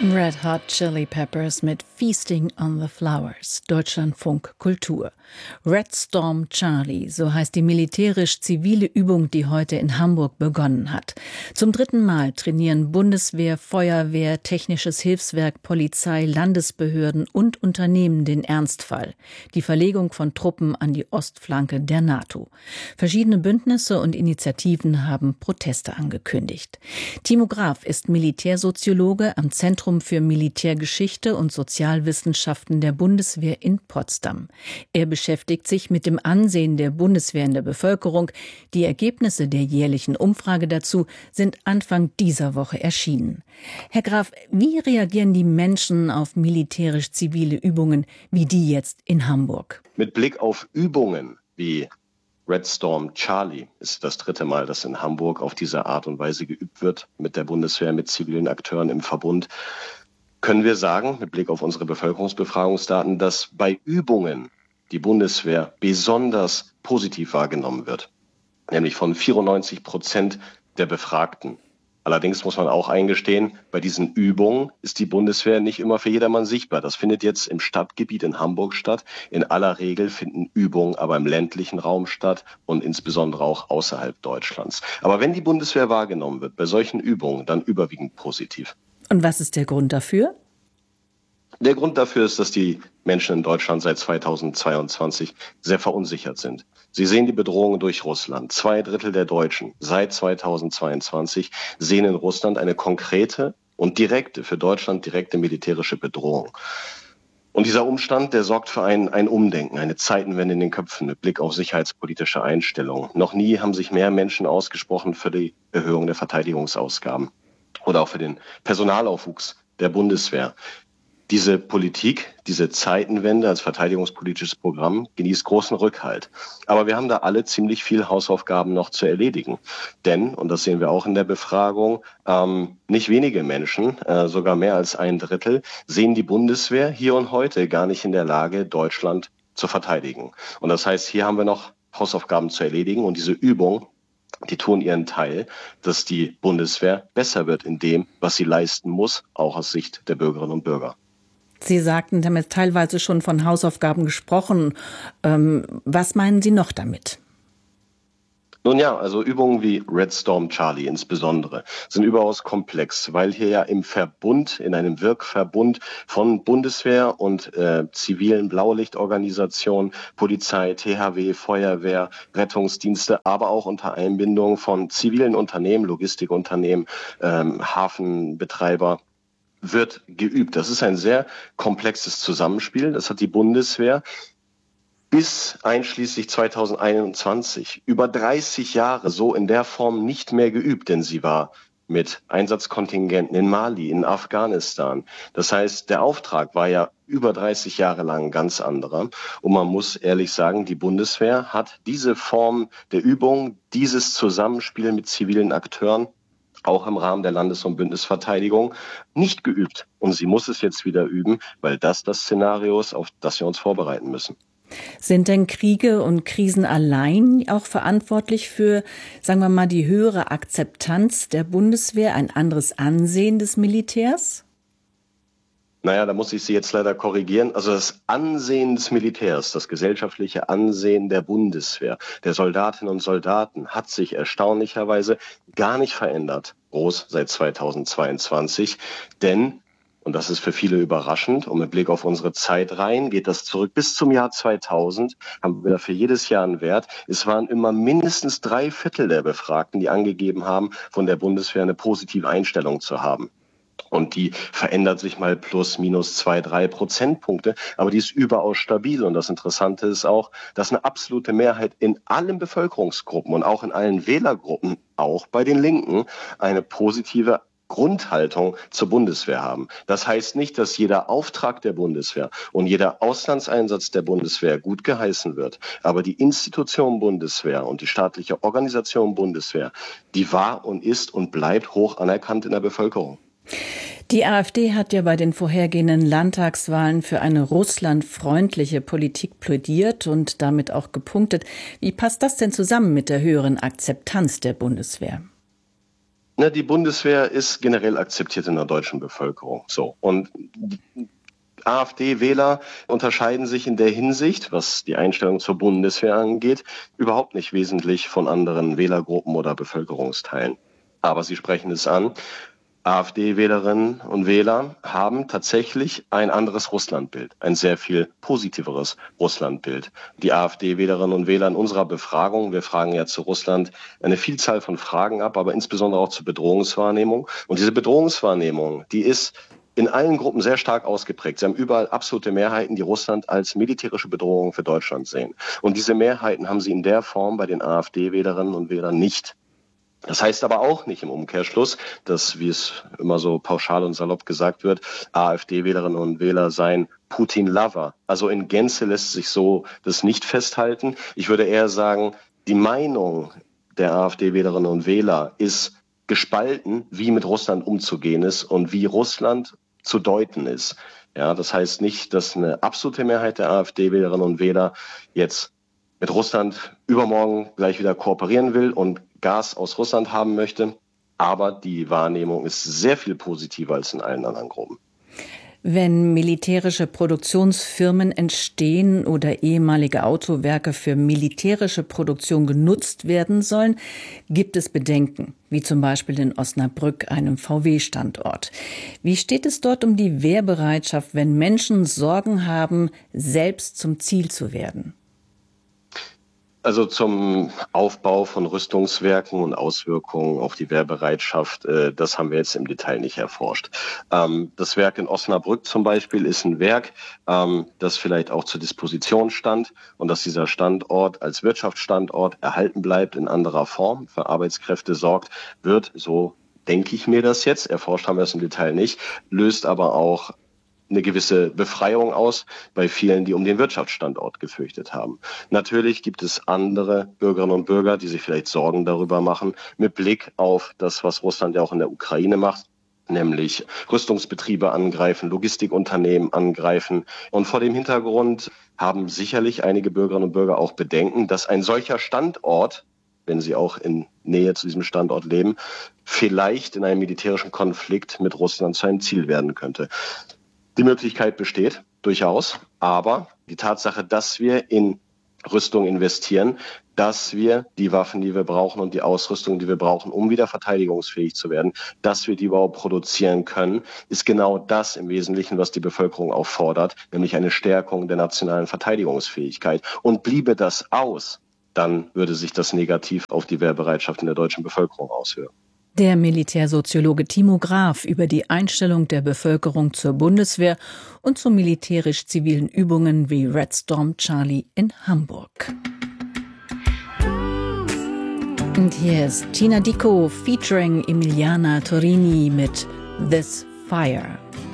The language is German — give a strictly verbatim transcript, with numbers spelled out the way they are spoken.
Red Hot Chili Peppers mit Feasting on the Flowers, Deutschlandfunk Kultur. Red Storm Charlie, so heißt die militärisch-zivile Übung, die heute in Hamburg begonnen hat. Zum dritten Mal trainieren Bundeswehr, Feuerwehr, Technisches Hilfswerk, Polizei, Landesbehörden und Unternehmen den Ernstfall: die Verlegung von Truppen an die Ostflanke der NATO. Verschiedene Bündnisse und Initiativen haben Proteste angekündigt. Timo Graf ist Militärsoziologe am Zentrum für Militärgeschichte und Sozialwissenschaften der Bundeswehr in Potsdam. Er beschäftigt sich mit dem Ansehen der Bundeswehr in der Bevölkerung. Die Ergebnisse der jährlichen Umfrage dazu sind Anfang dieser Woche erschienen. Herr Graf, wie reagieren die Menschen auf militärisch-zivile Übungen wie die jetzt in Hamburg? Mit Blick auf Übungen wie Red Storm Charlie ist das dritte Mal, dass in Hamburg auf diese Art und Weise geübt wird, mit der Bundeswehr, mit zivilen Akteuren im Verbund, können wir sagen, mit Blick auf unsere Bevölkerungsbefragungsdaten, dass bei Übungen die Bundeswehr besonders positiv wahrgenommen wird, nämlich von vierundneunzig Prozent der Befragten. Allerdings muss man auch eingestehen, bei diesen Übungen ist die Bundeswehr nicht immer für jedermann sichtbar. Das findet jetzt im Stadtgebiet in Hamburg statt. In aller Regel finden Übungen aber im ländlichen Raum statt und insbesondere auch außerhalb Deutschlands. Aber wenn die Bundeswehr wahrgenommen wird bei solchen Übungen, dann überwiegend positiv. Und was ist der Grund dafür? Der Grund dafür ist, dass die Menschen in Deutschland seit zweitausendzweiundzwanzig sehr verunsichert sind. Sie sehen die Bedrohung durch Russland. Zwei Drittel der Deutschen seit zweitausendzweiundzwanzig sehen in Russland eine konkrete und direkte, für Deutschland direkte militärische Bedrohung. Und dieser Umstand, der sorgt für ein, ein Umdenken, eine Zeitenwende in den Köpfen mit Blick auf sicherheitspolitische Einstellungen. Noch nie haben sich mehr Menschen ausgesprochen für die Erhöhung der Verteidigungsausgaben oder auch für den Personalaufwuchs der Bundeswehr. Diese Politik, diese Zeitenwende als verteidigungspolitisches Programm genießt großen Rückhalt. Aber wir haben da alle ziemlich viel Hausaufgaben noch zu erledigen. Denn, und das sehen wir auch in der Befragung, ähm, nicht wenige Menschen, äh, sogar mehr als ein Drittel, sehen die Bundeswehr hier und heute gar nicht in der Lage, Deutschland zu verteidigen. Und das heißt, hier haben wir noch Hausaufgaben zu erledigen. Und diese Übung, die tun ihren Teil, dass die Bundeswehr besser wird in dem, was sie leisten muss, auch aus Sicht der Bürgerinnen und Bürger. Sie sagten, Sie haben jetzt teilweise schon von Hausaufgaben gesprochen. Ähm, was meinen Sie noch damit? Nun ja, also Übungen wie Red Storm Charlie insbesondere sind überaus komplex, weil hier ja im Verbund, in einem Wirkverbund von Bundeswehr und äh, zivilen Blaulichtorganisationen, Polizei, T H W, Feuerwehr, Rettungsdienste, aber auch unter Einbindung von zivilen Unternehmen, Logistikunternehmen, ähm, Hafenbetreiber, wird geübt. Das ist ein sehr komplexes Zusammenspiel. Das hat die Bundeswehr bis einschließlich zweitausendeinundzwanzig über dreißig Jahre so in der Form nicht mehr geübt, denn sie war mit Einsatzkontingenten in Mali, in Afghanistan. Das heißt, der Auftrag war ja über dreißig Jahre lang ein ganz anderer. Und man muss ehrlich sagen, die Bundeswehr hat diese Form der Übung, dieses Zusammenspiel mit zivilen Akteuren auch im Rahmen der Landes- und Bündnisverteidigung nicht geübt. Und sie muss es jetzt wieder üben, weil das das Szenario ist, auf das wir uns vorbereiten müssen. Sind denn Kriege und Krisen allein auch verantwortlich für, sagen wir mal, die höhere Akzeptanz der Bundeswehr, ein anderes Ansehen des Militärs? Naja, da muss ich Sie jetzt leider korrigieren. Also das Ansehen des Militärs, das gesellschaftliche Ansehen der Bundeswehr, der Soldatinnen und Soldaten hat sich erstaunlicherweise gar nicht verändert, groß seit zweitausendzweiundzwanzig. Denn, und das ist für viele überraschend, und mit Blick auf unsere Zeit rein, geht das zurück bis zum Jahr zweitausend, haben wir dafür jedes Jahr einen Wert. Es waren immer mindestens drei Viertel der Befragten, die angegeben haben, von der Bundeswehr eine positive Einstellung zu haben. Und die verändert sich mal plus, minus zwei, drei Prozentpunkte. Aber die ist überaus stabil. Und das Interessante ist auch, dass eine absolute Mehrheit in allen Bevölkerungsgruppen und auch in allen Wählergruppen, auch bei den Linken, eine positive Grundhaltung zur Bundeswehr haben. Das heißt nicht, dass jeder Auftrag der Bundeswehr und jeder Auslandseinsatz der Bundeswehr gut geheißen wird. Aber die Institution Bundeswehr und die staatliche Organisation Bundeswehr, die war und ist und bleibt hoch anerkannt in der Bevölkerung. Die AfD hat ja bei den vorhergehenden Landtagswahlen für eine russlandfreundliche Politik plädiert und damit auch gepunktet. Wie passt das denn zusammen mit der höheren Akzeptanz der Bundeswehr? Ne, die Bundeswehr ist generell akzeptiert in der deutschen Bevölkerung. So. Und die AfD-Wähler unterscheiden sich in der Hinsicht, was die Einstellung zur Bundeswehr angeht, überhaupt nicht wesentlich von anderen Wählergruppen oder Bevölkerungsteilen. Aber sie sprechen es an. AfD-Wählerinnen und Wähler haben tatsächlich ein anderes Russlandbild, ein sehr viel positiveres Russlandbild. Die AfD-Wählerinnen und Wähler in unserer Befragung, wir fragen ja zu Russland eine Vielzahl von Fragen ab, aber insbesondere auch zur Bedrohungswahrnehmung. Und diese Bedrohungswahrnehmung, die ist in allen Gruppen sehr stark ausgeprägt. Sie haben überall absolute Mehrheiten, die Russland als militärische Bedrohung für Deutschland sehen. Und diese Mehrheiten haben sie in der Form bei den AfD-Wählerinnen und Wählern nicht. Das heißt aber auch nicht im Umkehrschluss, dass, wie es immer so pauschal und salopp gesagt wird, AfD-Wählerinnen und Wähler seien Putin-Lover. Also in Gänze lässt sich so das nicht festhalten. Ich würde eher sagen, die Meinung der AfD-Wählerinnen und Wähler ist gespalten, wie mit Russland umzugehen ist und wie Russland zu deuten ist. Ja, das heißt nicht, dass eine absolute Mehrheit der AfD-Wählerinnen und Wähler jetzt mit Russland übermorgen gleich wieder kooperieren will und Gas aus Russland haben möchte. Aber die Wahrnehmung ist sehr viel positiver als in allen anderen Gruppen. Wenn militärische Produktionsfirmen entstehen oder ehemalige Autowerke für militärische Produktion genutzt werden sollen, gibt es Bedenken, wie zum Beispiel in Osnabrück, einem V W-Standort. Wie steht es dort um die Wehrbereitschaft, wenn Menschen Sorgen haben, selbst zum Ziel zu werden? Also zum Aufbau von Rüstungswerken und Auswirkungen auf die Wehrbereitschaft, äh, das haben wir jetzt im Detail nicht erforscht. Ähm, das Werk in Osnabrück zum Beispiel ist ein Werk, ähm, das vielleicht auch zur Disposition stand und dass dieser Standort als Wirtschaftsstandort erhalten bleibt in anderer Form, für Arbeitskräfte sorgt, wird, so denke ich mir das jetzt, erforscht haben wir es im Detail nicht, löst aber auch eine gewisse Befreiung aus bei vielen, die um den Wirtschaftsstandort gefürchtet haben. Natürlich gibt es andere Bürgerinnen und Bürger, die sich vielleicht Sorgen darüber machen, mit Blick auf das, was Russland ja auch in der Ukraine macht, nämlich Rüstungsbetriebe angreifen, Logistikunternehmen angreifen. Und vor dem Hintergrund haben sicherlich einige Bürgerinnen und Bürger auch Bedenken, dass ein solcher Standort, wenn sie auch in Nähe zu diesem Standort leben, vielleicht in einem militärischen Konflikt mit Russland zu einem Ziel werden könnte. Die Möglichkeit besteht durchaus, aber die Tatsache, dass wir in Rüstung investieren, dass wir die Waffen, die wir brauchen und die Ausrüstung, die wir brauchen, um wieder verteidigungsfähig zu werden, dass wir die überhaupt produzieren können, ist genau das im Wesentlichen, was die Bevölkerung auch fordert, nämlich eine Stärkung der nationalen Verteidigungsfähigkeit. Und bliebe das aus, dann würde sich das negativ auf die Wehrbereitschaft in der deutschen Bevölkerung auswirken. Der Militärsoziologe Timo Graf über die Einstellung der Bevölkerung zur Bundeswehr und zu militärisch-zivilen Übungen wie Red Storm Charlie in Hamburg. Und hier ist Tina Dicko featuring Emiliana Torini mit This Fire.